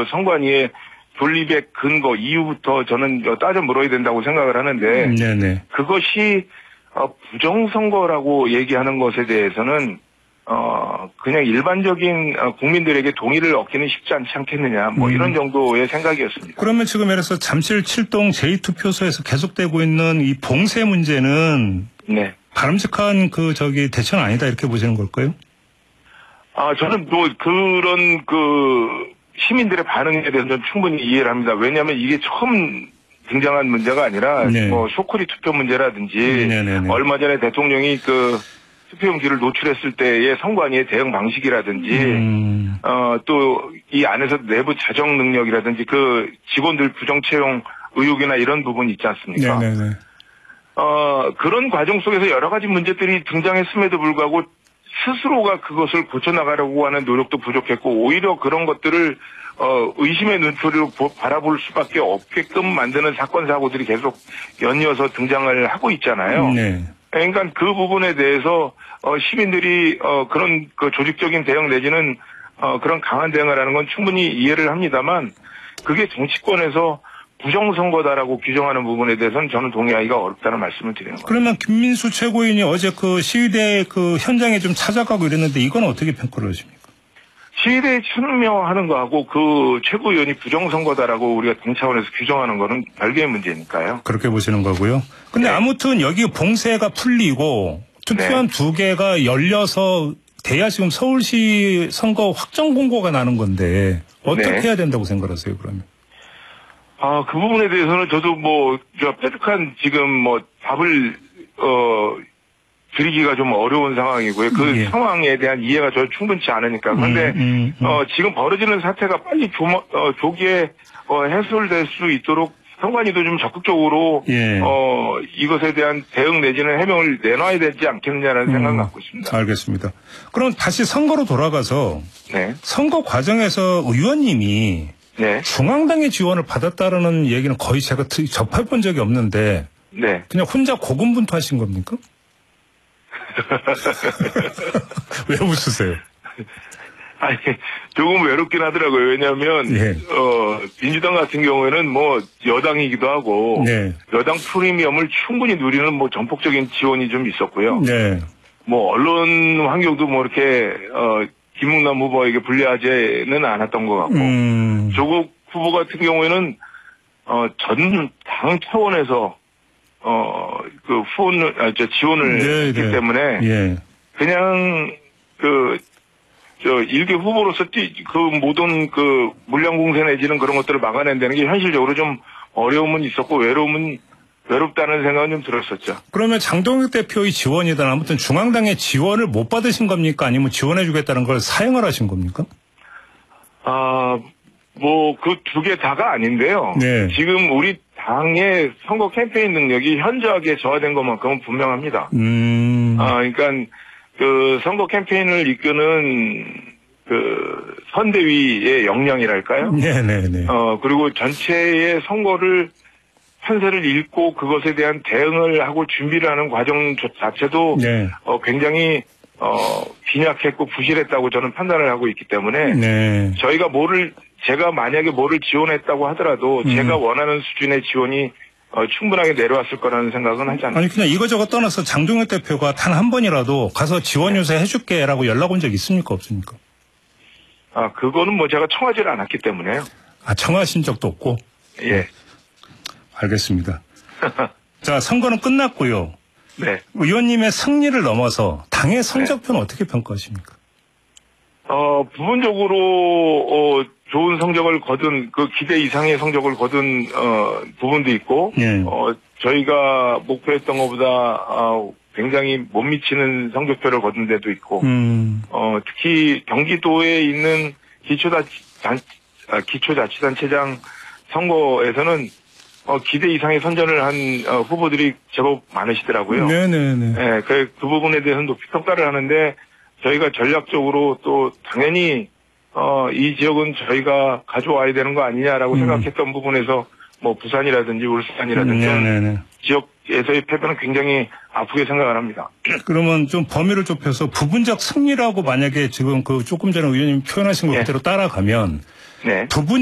그 선관위의 존립의 근거 이유부터 저는 따져 물어야 된다고 생각을 하는데 네네. 그것이 부정선거라고 얘기하는 것에 대해서는 그냥 일반적인 국민들에게 동의를 얻기는 쉽지 않지 않겠느냐 뭐 이런 정도의 생각이었습니다. 그러면 지금 예를 들어서 잠실 7동 제2투표소에서 계속되고 있는 이 봉쇄 문제는 네. 바람직한 대처는 아니다 이렇게 보시는 걸까요? 저는 또 그런 시민들의 반응에 대해서는 충분히 이해를 합니다. 왜냐하면 이게 처음 등장한 문제가 아니라 네. 쇼크리 투표 문제라든지 네네네. 얼마 전에 대통령이 투표용지를 노출했을 때의 선관위의 대응 방식이라든지 또 이 안에서 내부 자정 능력이라든지 직원들 부정 채용 의혹이나 이런 부분이 있지 않습니까? 네네네. 그런 과정 속에서 여러 가지 문제들이 등장했음에도 불구하고 스스로가 그것을 고쳐나가려고 하는 노력도 부족했고 오히려 그런 것들을 의심의 눈초리로 바라볼 수밖에 없게끔 만드는 사건 사고들이 계속 연이어서 등장을 하고 있잖아요. 네. 그러니까 그 부분에 대해서 시민들이 그런 조직적인 대응 내지는 그런 강한 대응을 하는 건 충분히 이해를 합니다만 그게 정치권에서 부정선거다라고 규정하는 부분에 대해서는 저는 동의하기가 어렵다는 말씀을 드리는 거예요. 그러면 김민수 최고위원이 어제 시위대 현장에 좀 찾아가고 이랬는데 이건 어떻게 평가를 하십니까? 시위대에 참여하는 거하고 그 최고위원이 부정선거다라고 우리가 당 차원에서 규정하는 거는 별개의 문제니까요. 그렇게 보시는 거고요. 근데 네. 아무튼 여기 봉쇄가 풀리고 투표한 네. 2개가 열려서 돼야 지금 서울시 선거 확정 공고가 나는 건데 어떻게 네. 해야 된다고 생각하세요, 그러면? 그 부분에 대해서는 저도 뾰족한 지금 답을, 드리기가 좀 어려운 상황이고요. 그 예. 상황에 대한 이해가 저 충분치 않으니까. 그런데, 지금 벌어지는 사태가 빨리 조기에, 해소될 수 있도록 선관위도 좀 적극적으로, 예. 이것에 대한 대응 내지는 해명을 내놔야 되지 않겠느냐라는 생각을 갖고 있습니다. 알겠습니다. 그럼 다시 선거로 돌아가서, 네. 선거 과정에서 의원님이 네. 중앙당의 지원을 받았다라는 얘기는 거의 제가 접해본 적이 없는데, 네. 그냥 혼자 고군분투하신 겁니까? 왜 웃으세요? 아니, 조금 외롭긴 하더라고요. 왜냐하면, 예. 민주당 같은 경우에는 여당이기도 하고, 네. 여당 프리미엄을 충분히 누리는 전폭적인 지원이 좀 있었고요. 네. 언론 환경도 이렇게, 김웅남 후보에게 불리하지는 않았던 것 같고, 조국 후보 같은 경우에는, 전 당 차원에서, 지원을 네, 했기 네. 때문에, 예. 그냥, 일개 후보로서 모든 물량 공세 내지는 그런 것들을 막아낸다는 게 현실적으로 좀 어려움은 있었고, 외롭다는 생각은 좀 들었었죠. 그러면 장동혁 대표의 지원이든 아무튼 중앙당의 지원을 못 받으신 겁니까? 아니면 지원해주겠다는 걸 사행을 하신 겁니까? 그 두 개 다가 아닌데요. 네. 지금 우리 당의 선거 캠페인 능력이 현저하게 저하된 것만큼은 분명합니다. 그러니까 선거 캠페인을 이끄는 선대위의 역량이랄까요? 네네네. 그리고 전체의 선거를 판세를 읽고 그것에 대한 대응을 하고 준비를 하는 과정 자체도 네. 굉장히 빈약했고 부실했다고 저는 판단을 하고 있기 때문에 네. 제가 만약에 뭐를 지원했다고 하더라도 제가 원하는 수준의 지원이 충분하게 내려왔을 거라는 생각은 하지 않습니다. 아니 그냥 이거저거 떠나서 장동혁 대표가 단 한 번이라도 가서 지원 요새 해줄게라고 연락 온 적 있습니까 없습니까? 그거는 제가 청하지를 않았기 때문에요. 청하신 적도 없고? 예. 알겠습니다. 자, 선거는 끝났고요. 네. 의원님의 승리를 넘어서 당의 성적표는 어떻게 평가하십니까? 부분적으로 좋은 성적을 거둔 기대 이상의 성적을 거둔 부분도 있고 네. 저희가 목표했던 것보다 굉장히 못 미치는 성적표를 거둔 데도 있고 특히 경기도에 있는 기초자치단체장 선거에서는 기대 이상의 선전을 한 후보들이 제법 많으시더라고요. 네네네. 네, 그 부분에 대해서는 높이 평가를 하는데 저희가 전략적으로 또 당연히 이 지역은 저희가 가져와야 되는 거 아니냐라고 생각했던 부분에서 부산이라든지 울산이라든지 네네네. 지역에서의 패배는 굉장히 아프게 생각을 합니다. 그러면 좀 범위를 좁혀서 부분적 승리라고 만약에 지금 조금 전에 의원님 표현하신 것 그대로 따라가면 네.